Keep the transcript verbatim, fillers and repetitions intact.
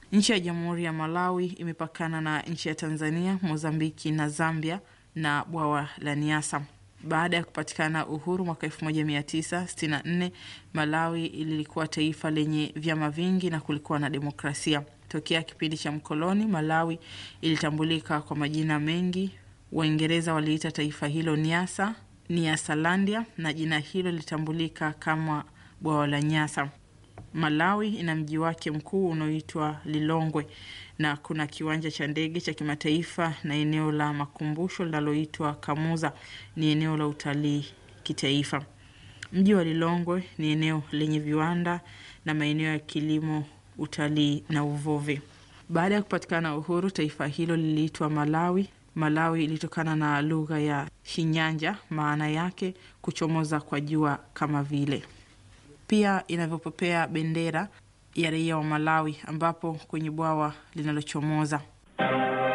Nchi ya Jamhuri ya Malawi imepakana na nchi ya Tanzania, Mozambiki na Zambia na bwawa la Nyasa. Baada ya kupatikana uhuru mwaka elfu moja mia tisa sitini na nne, Malawi ilikuwa taifa lenye vyama vingi na kulikuwa na demokrasia. Tokea kipindi cha mkoloni, Malawi ilitambulika kwa majina mengi. Waingereza waliita taifa hilo Nyasa, Nyasalandia, na jina hilo litambulika kama bwawa la Nyasa. Malawi ina mji wake mkuu unaoitwa Lilongwe, na kuna kiwanja cha ndege cha kimataifa na eneo la makumbusho linaloitwa Kamuza, ni eneo la utalii kitaifa. Mji wa Lilongwe ni eneo lenye viwanda na maeneo ya kilimo, utalii na uvuvi. Baada ya kupatikana uhuru, taifa hilo liliitwa Malawi. Malawi ilitokana na lugha ya Shinyanja, maana yake kuchomoza kwa jua kama vile. Pia inavyopepea bendera ya raia wa Malawi ambapo kwenye bwawa linalochomoza.